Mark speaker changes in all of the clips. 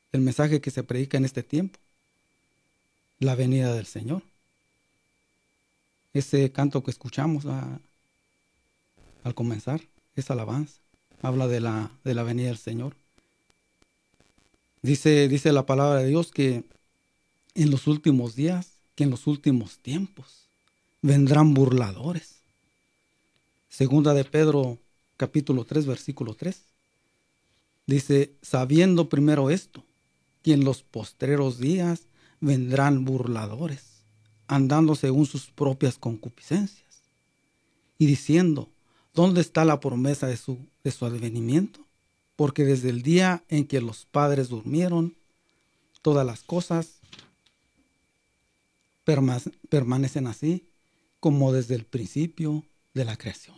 Speaker 1: el mensaje que se predica en este tiempo, la venida del Señor. Ese canto que escuchamos al comenzar, esa alabanza, habla de la venida del Señor. Dice la palabra de Dios que en los últimos días, que en los últimos tiempos, vendrán burladores. Segunda de Pedro, capítulo 3, versículo 3. Dice, sabiendo primero esto, que en los postreros días vendrán burladores, andando según sus propias concupiscencias, y diciendo, ¿dónde está la promesa de su advenimiento? Porque desde el día en que los padres durmieron, todas las cosas permanecen así como desde el principio de la creación.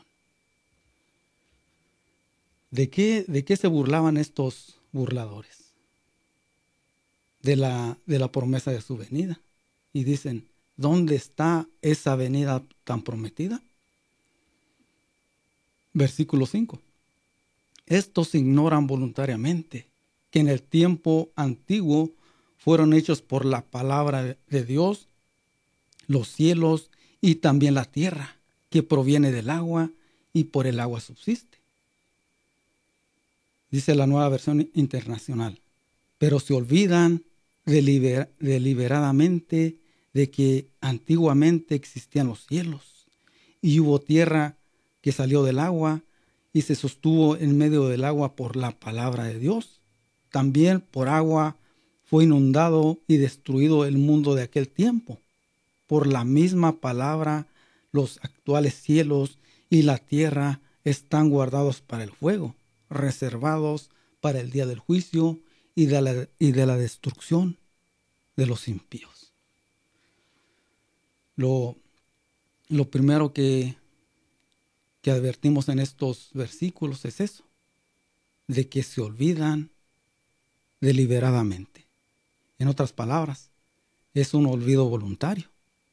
Speaker 1: ¿De qué se burlaban estos burladores? De la promesa de su venida. Y dicen, ¿dónde está esa venida tan prometida? Versículo 5. Estos ignoran voluntariamente que en el tiempo antiguo fueron hechos por la palabra de Dios los cielos y también la tierra, que proviene del agua y por el agua subsiste. Dice la Nueva Versión Internacional. Pero se olvidan deliberadamente de que antiguamente existían los cielos y hubo tierra que salió del agua y se sostuvo en medio del agua por la palabra de Dios. También por agua fue inundado y destruido el mundo de aquel tiempo. Por la misma palabra, los actuales cielos y la tierra están guardados para el fuego, reservados para el día del juicio y de la destrucción de los impíos. Lo primero que advertimos en estos versículos es eso, de que se olvidan deliberadamente. En otras palabras, es un olvido voluntario.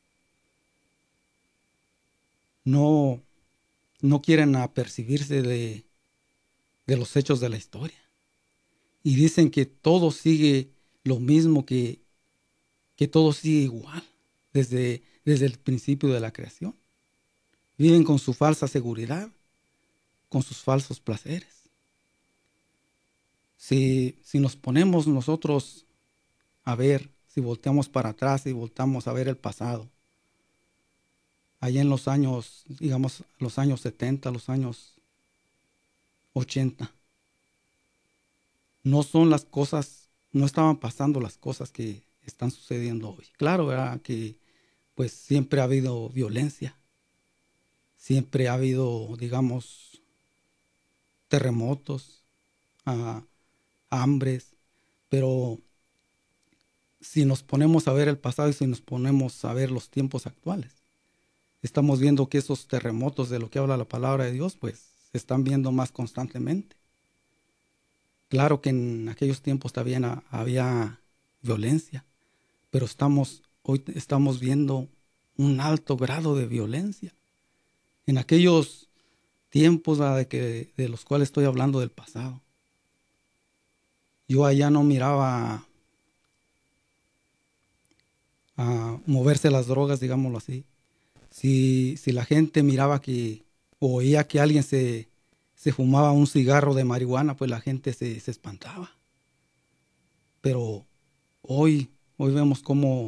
Speaker 1: No quieren apercibirse de los hechos de la historia. Y dicen que todo sigue lo mismo, que todo sigue igual desde el principio de la creación. Viven con su falsa seguridad, con sus falsos placeres. Si nos ponemos nosotros a ver, si volteamos para atrás y voltamos a ver el pasado, allá en los años, digamos, los años 70, los años 80, no estaban pasando las cosas que están sucediendo hoy. Claro, ¿verdad? Que pues siempre ha habido violencia, siempre ha habido, digamos, terremotos, hambres, pero si nos ponemos a ver el pasado y si nos ponemos a ver los tiempos actuales, estamos viendo que esos terremotos de lo que habla la palabra de Dios, pues se están viendo más constantemente. Claro que en aquellos tiempos también había violencia, pero hoy estamos viendo un alto grado de violencia. En aquellos tiempos de los cuales estoy hablando del pasado, yo allá no miraba a moverse las drogas, digámoslo así. Si la gente miraba o oía que alguien se fumaba un cigarro de marihuana, pues la gente se espantaba. Pero hoy vemos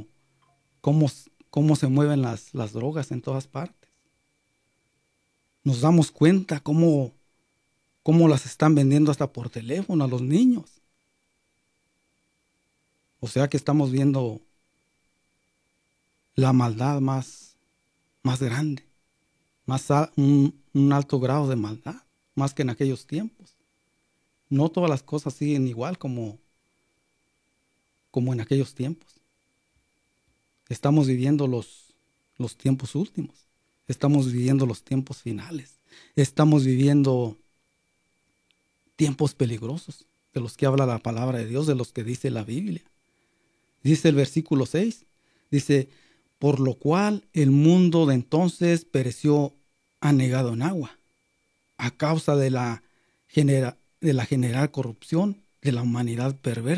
Speaker 1: cómo se mueven las drogas en todas partes. Nos damos cuenta cómo las están vendiendo hasta por teléfono a los niños. O sea que estamos viendo la maldad más grande, un alto grado de maldad, más que en aquellos tiempos. No todas las cosas siguen igual como en aquellos tiempos. Estamos viviendo los tiempos últimos. Estamos viviendo los tiempos finales. Estamos viviendo tiempos peligrosos, de los que habla la palabra de Dios, de los que dice la Biblia. Dice el versículo 6, dice, por lo cual el mundo de entonces pereció anegado en agua, a causa de la general corrupción de la humanidad perversa.